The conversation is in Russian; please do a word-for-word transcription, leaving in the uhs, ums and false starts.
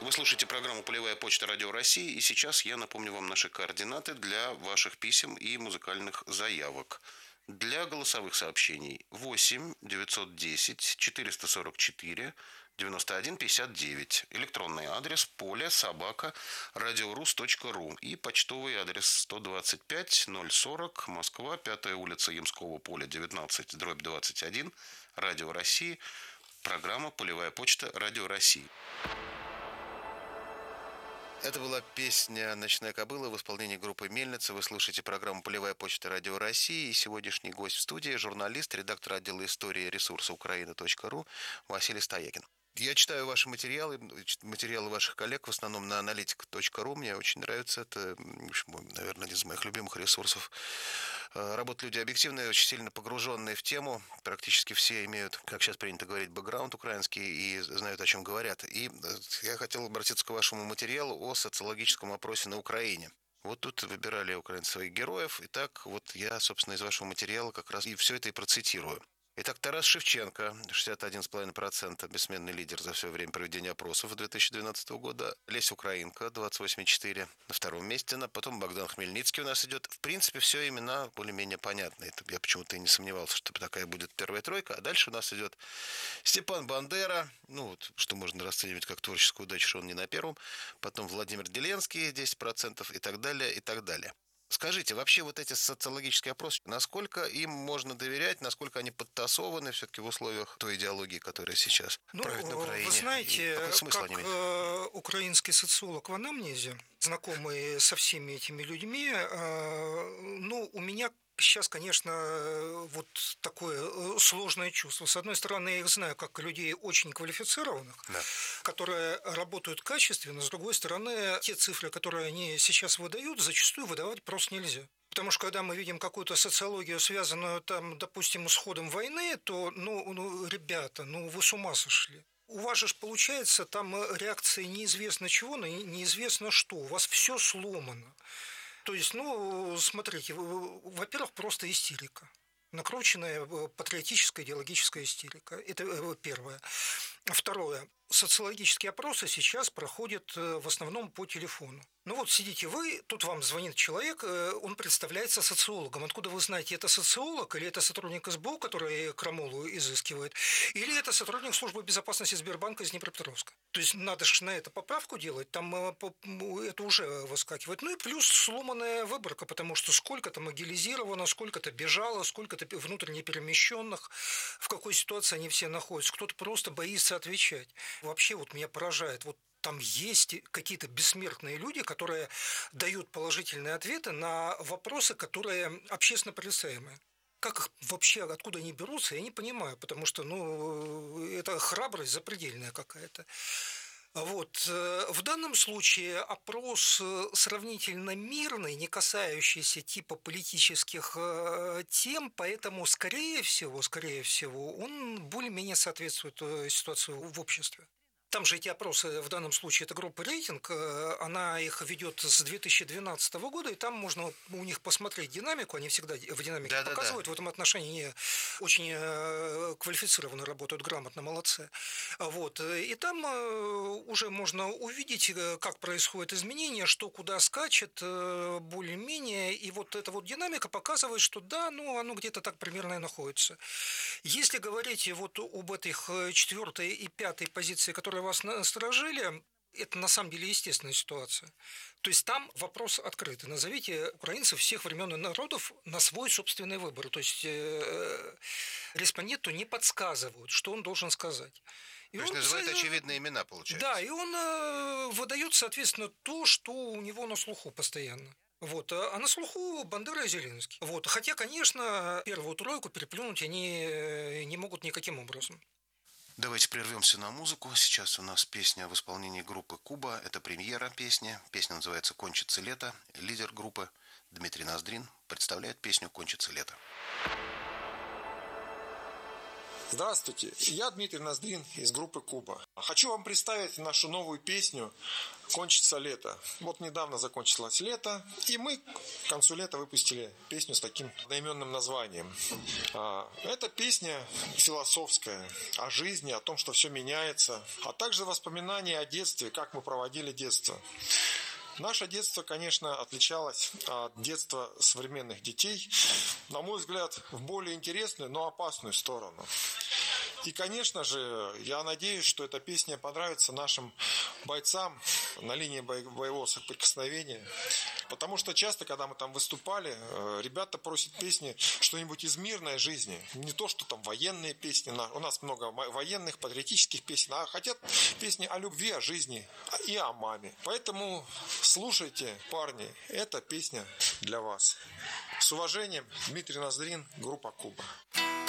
Вы слушаете программу «Полевая почта Радио России», и сейчас я напомню вам наши координаты для ваших писем и музыкальных заявок. Для голосовых сообщений восемь девятьсот десять четыреста сорок четыре девяносто один пятьдесят девять. Электронный адрес поле собака радиорус точка ру и почтовый адрес сто двадцать пять ноль сорок, Москва, пятая улица Ямского поля, девятнадцать, дробь двадцать один, Радио России, программа «Полевая почта Радио России». Это была песня «Ночная кобыла» в исполнении группы «Мельница». Вы слушаете программу «Полевая почта Радио России». И сегодняшний гость в студии – журналист, редактор отдела истории ресурса украина точка ру Василий Стоякин. Я читаю ваши материалы, материалы ваших коллег, в основном на аналитик точка ру. Мне очень нравится. Это, в общем, наверное, один из моих любимых ресурсов. Работают люди объективные, очень сильно погруженные в тему. Практически все имеют, как сейчас принято говорить, бэкграунд украинский и знают, о чем говорят. И я хотел обратиться к вашему материалу о социологическом опросе на Украине. Вот тут выбирали украинцы своих героев. Итак, вот я, собственно, из вашего материала как раз и все это и процитирую. Итак, Тарас Шевченко, шестьдесят один целых пять десятых процента, бессменный лидер за все время проведения опросов две тысячи двенадцатого года. Леся Украинка, двадцать восемь целых четыре десятых, на втором месте. Потом Богдан Хмельницкий у нас идет. В принципе, все имена более-менее понятны. Это я почему-то и не сомневался, что такая будет первая тройка. А дальше у нас идет Степан Бандера, ну вот, что можно расценивать как творческую удачу, что он не на первом. Потом Владимир Деленский, десять процентов и так далее, и так далее. Скажите, вообще вот эти социологические опросы, насколько им можно доверять, насколько они подтасованы все-таки в условиях той идеологии, которая сейчас ну, правит на Украине? Вы знаете, как э, украинский социолог в анамнезе, знакомый со всеми этими людьми, э, ну, у меня сейчас, конечно, вот такое сложное чувство. С одной стороны, я их знаю как людей очень квалифицированных, да, которые работают качественно. С другой стороны, те цифры, которые они сейчас выдают, зачастую выдавать просто нельзя. Потому что когда мы видим какую-то социологию, связанную, там, допустим, с ходом войны, то, ну, ну ребята, ну вы с ума сошли. У вас же получается там реакция неизвестно чего, но неизвестно что. У вас все сломано. То есть, ну, смотрите, во-первых, просто истерика. Накрученная патриотическая идеологическая истерика. Это первое. Второе. Социологические опросы сейчас проходят в основном по телефону. Ну вот сидите вы, тут вам звонит человек, он представляется социологом. Откуда вы знаете, это социолог или это сотрудник эс бэ о, который крамолу изыскивает, или это сотрудник службы безопасности Сбербанка из Днепропетровска? То есть надо же на это поправку делать, там это уже выскакивает. Ну и плюс сломанная выборка, потому что сколько-то могилизировано, сколько-то бежало, сколько-то внутренне перемещенных, в какой ситуации они все находятся. Кто-то просто боится отвечать. Вообще вот меня поражает, вот там есть какие-то бессмертные люди, которые дают положительные ответы на вопросы, которые общественно порицаемые. Как их вообще, откуда они берутся, я не понимаю, потому что, ну, это храбрость запредельная какая-то. Вот. В данном случае опрос сравнительно мирный, не касающийся типа политических тем, поэтому, скорее всего, скорее всего, он более-менее соответствует ситуации в обществе. Там же эти опросы, в данном случае это группа «Рейтинг», она их ведет с две тысячи двенадцатого года, и там можно у них посмотреть динамику, они всегда в динамике да, показывают, да, да. В этом отношении они очень квалифицированно работают, грамотно, молодцы. Вот. И там уже можно увидеть, как происходит изменение, что куда скачет, более-менее, и вот эта вот динамика показывает, что да, ну оно где-то так примерно и находится. Если говорить вот об этих четвертой и пятой позиции, которые вас насторожили, это на самом деле естественная ситуация. То есть там вопрос открытый. Назовите украинцев всех времен и народов на свой собственный выбор. То есть э, респонденту не подсказывают, что он должен сказать. И то есть называют за... очевидные имена, получается. Да, и он э, выдает, соответственно, то, что у него на слуху постоянно. Вот. А на слуху Бандера и Зеленский. Вот. Хотя, конечно, первую тройку переплюнуть они не могут никаким образом. Давайте прервемся на музыку. Сейчас у нас песня в исполнении группы «Куба». Это премьера песни. Песня называется «Кончится лето». Лидер группы Дмитрий Ноздрин представляет песню «Кончится лето». Здравствуйте, я Дмитрий Ноздрин из группы «Куба». Хочу вам представить нашу новую песню «Кончится лето». Вот недавно закончилось лето, и мы к концу лета выпустили песню с таким одноименным названием. Эта песня философская, о жизни, о том, что все меняется, а также воспоминания о детстве, как мы проводили детство. Наше детство, конечно, отличалось от детства современных детей, на мой взгляд, в более интересную, но опасную сторону. И, конечно же, я надеюсь, что эта песня понравится нашим бойцам на линии боевого соприкосновения. Потому что часто, когда мы там выступали, ребята просят песни что-нибудь из мирной жизни. Не то, что там военные песни. У нас много военных, патриотических песен. А хотят песни о любви, о жизни и о маме. Поэтому слушайте, парни, эта песня для вас. С уважением, Дмитрий Ноздрин, группа «Куба».